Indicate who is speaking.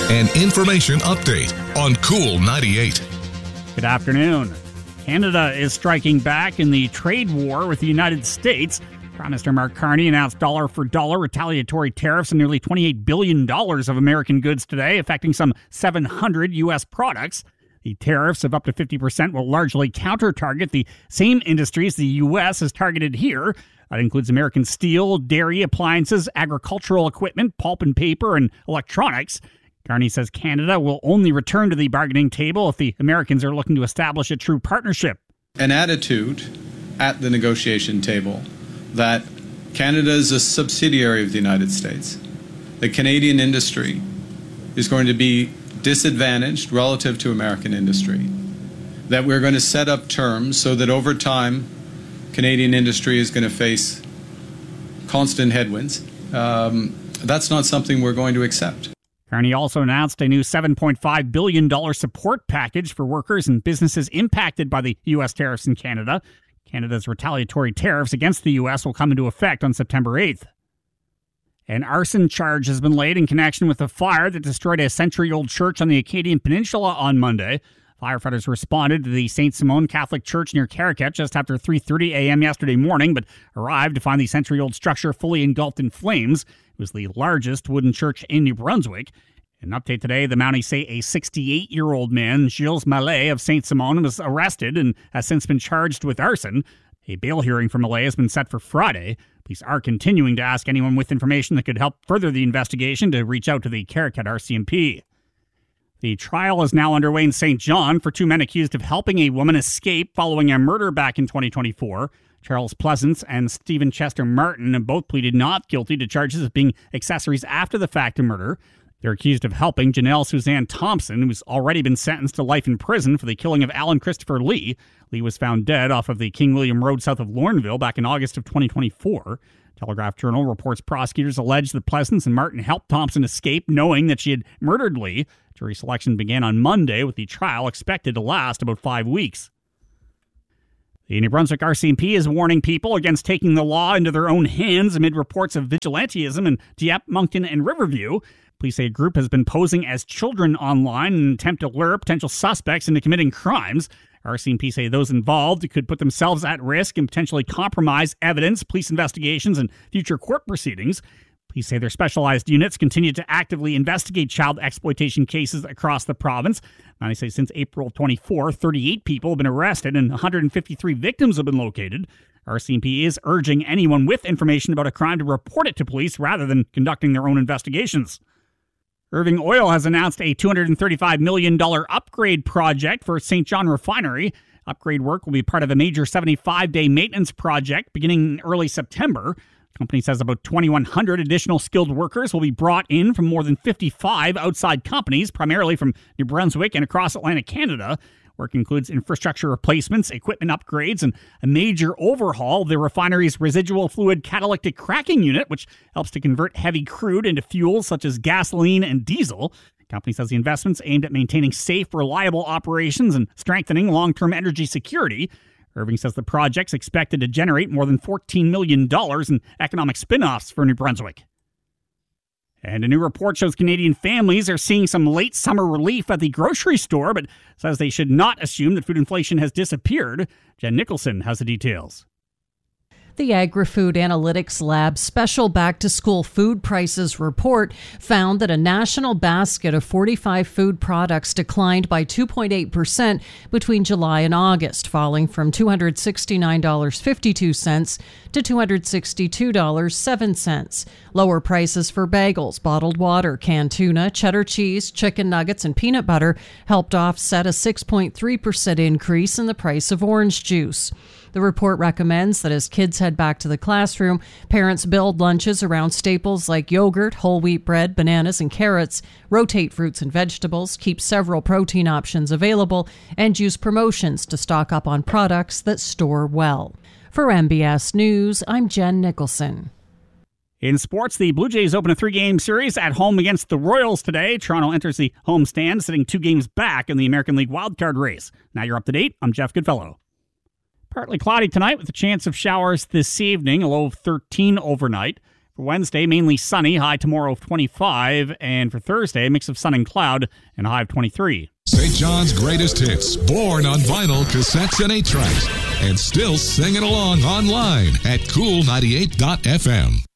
Speaker 1: An information update on Cool 98.
Speaker 2: Good afternoon. Canada is striking back in the trade war with the United States. Prime Minister Mark Carney announced dollar-for-dollar retaliatory tariffs on nearly $28 billion of American goods today, affecting some 700 U.S. products. The tariffs of up to 50% will largely counter-target the same industries the U.S. has targeted here. That includes American steel, dairy, appliances, agricultural equipment, pulp and paper, and electronics. Carney says Canada will only return to the bargaining table if the Americans are looking to establish a true partnership.
Speaker 3: An attitude at the negotiation table that Canada is a subsidiary of the United States. The Canadian industry is going to be disadvantaged relative to American industry. That we're going to set up terms so that over time, Canadian industry is going to face constant headwinds. That's not something we're going to accept.
Speaker 2: Carney also announced a new $7.5 billion support package for workers and businesses impacted by the U.S. tariffs in Canada. Canada's retaliatory tariffs against the U.S. will come into effect on September 8th. An arson charge has been laid in connection with a fire that destroyed a century-old church on the Acadian Peninsula on Monday. Firefighters responded to the St. Simone Catholic Church near Caracat just after 3:30 a.m. yesterday morning, but arrived to find the century-old structure fully engulfed in flames. It was the largest wooden church in New Brunswick. In an update today, the Mounties say a 68-year-old man, Gilles Mallet of St. Simone, was arrested and has since been charged with arson. A bail hearing for Mallet has been set for Friday. Police are continuing to ask anyone with information that could help further the investigation to reach out to the Caracat RCMP. The trial is now underway in St. John for two men accused of helping a woman escape following a murder back in 2024. Charles Pleasance and Stephen Chester Martin have both pleaded not guilty to charges of being accessories after the fact of murder. They're accused of helping Janelle Suzanne Thompson, who's already been sentenced to life in prison for the killing of Alan Christopher Lee. Lee was found dead off of the King William Road south of Lorneville back in August of 2024. Telegraph Journal reports prosecutors allege that Pleasance and Martin helped Thompson escape knowing that she had murdered Lee. Jury selection began on Monday, with the trial expected to last about 5 weeks. The New Brunswick RCMP is warning people against taking the law into their own hands amid reports of vigilantism in Dieppe, Moncton, and Riverview. Police say a group has been posing as children online in an attempt to lure potential suspects into committing crimes. RCMP say those involved could put themselves at risk and potentially compromise evidence, police investigations, and future court proceedings. Police say their specialized units continue to actively investigate child exploitation cases across the province. They say since April 24, 38 people have been arrested and 153 victims have been located. RCMP is urging anyone with information about a crime to report it to police rather than conducting their own investigations. Irving Oil has announced a $235 million upgrade project for St. John Refinery. Upgrade work will be part of a major 75-day maintenance project beginning in early September. The company says about 2,100 additional skilled workers will be brought in from more than 55 outside companies, primarily from New Brunswick and across Atlantic Canada. Work includes infrastructure replacements, equipment upgrades, and a major overhaul of the refinery's residual fluid catalytic cracking unit, which helps to convert heavy crude into fuels such as gasoline and diesel. The company says the investments aimed at maintaining safe, reliable operations and strengthening long-term energy security. Irving says the project's expected to generate more than $14 million in economic spin-offs for New Brunswick. And a new report shows Canadian families are seeing some late summer relief at the grocery store, but says they should not assume that food inflation has disappeared. Jen Nicholson has the details.
Speaker 4: The Agri-Food Analytics Lab's special back-to-school food prices report found that a national basket of 45 food products declined by 2.8% between July and August, falling from $269.52 to $262.07. Lower prices for bagels, bottled water, canned tuna, cheddar cheese, chicken nuggets, and peanut butter helped offset a 6.3% increase in the price of orange juice. The report recommends that as kids head back to the classroom, parents build lunches around staples like yogurt, whole wheat bread, bananas, and carrots, rotate fruits and vegetables, keep several protein options available, and use promotions to stock up on products that store well. For MBS News, I'm Jen Nicholson.
Speaker 2: In sports, the Blue Jays open a 3-game series at home against the Royals today. Toronto enters the homestand, sitting 2 games back in the American League wildcard race. Now you're up to date. I'm Jeff Goodfellow. Partly cloudy tonight with a chance of showers this evening, a low of 13 overnight. For Wednesday, mainly sunny, high tomorrow of 25. And for Thursday, a mix of sun and cloud and a high of 23.
Speaker 1: St. John's greatest hits, born on vinyl, cassettes, and 8-tracks, and still singing along online at Cool98.fm.